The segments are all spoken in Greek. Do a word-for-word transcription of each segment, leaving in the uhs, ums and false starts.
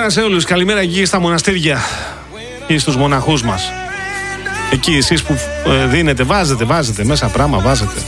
Καλημέρα σε όλους, καλημέρα εκεί στα μοναστήρια ή στους μοναχούς μας. Εκεί εσείς που ε, δίνετε, βάζετε, βάζετε μέσα πράγμα, βάζετε.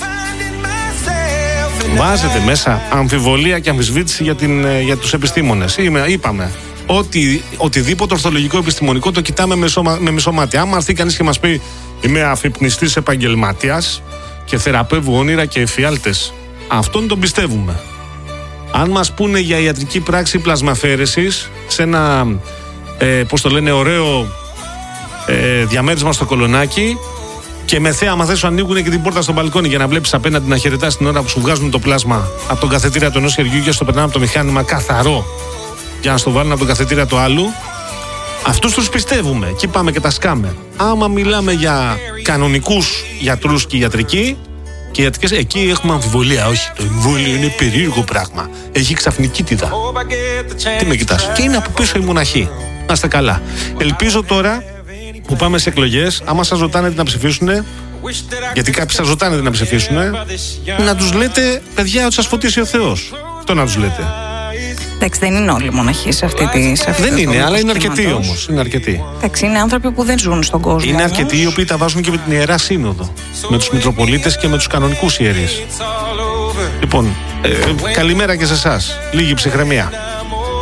Βάζετε μέσα αμφιβολία και αμφισβήτηση για, την, ε, για τους επιστήμονες. Είμαι, είπαμε, ότι, οτιδήποτε ορθολογικό επιστημονικό το κοιτάμε με, σώμα, με μισό μάτι. Άμα έρθει κανείς και μας πει είμαι αφυπνιστής επαγγελματίας και θεραπεύω όνειρα και εφιάλτες, αυτόν τον πιστεύουμε. Αν μας πούνε για ιατρική πράξη πλασμαφαίρεσης σε ένα, ε, πώς το λένε, ωραίο ε, διαμέρισμα στο Κολονάκι και με θέα, άμα θες, σου ανοίγουν και την πόρτα στο μπαλκόνι για να βλέπεις απέναντι να χαιρετάς την ώρα που σου βγάζουν το πλάσμα από τον καθετήρα του ενός χεριού και στο περνάνε από το μηχάνημα καθαρό για να στο βάλουν από τον καθετήρα του άλλου, αυτούς τους πιστεύουμε. Εκεί πάμε και τα σκάμε. Άμα μιλάμε για κανονικούς γιατρούς και ιατρική και ιατρικές, εκεί έχουμε αμφιβολία. Όχι, το εμβόλιο είναι περίεργο πράγμα. Έχει ξαφνικίτιδα. Τι με κοιτάς? Και είναι από πίσω η μοναχή. Να είστε καλά. Ελπίζω τώρα που πάμε σε εκλογές, άμα σας ρωτάνε τι να ψηφίσουνε, γιατί κάποιοι σας ρωτάνε τι να ψηφίσουνε, να τους λέτε, παιδιά, ότι σας φωτίσει ο Θεός. Αυτό να τους λέτε. Εντάξει, δεν είναι όλοι μοναχοί σε αυτή τη. Σε αυτή δεν είναι, αλλά είναι αρκετοί όμως. Είναι αρκετοί. Εντάξει, είναι άνθρωποι που δεν ζουν στον κόσμο. Είναι όμως αρκετοί οι οποίοι τα βάζουν και με την Ιερά Σύνοδο. Με τους Μητροπολίτες και με τους κανονικούς ιερείς. Λοιπόν, ε, καλημέρα και σε εσάς. Λίγη ψυχραιμία.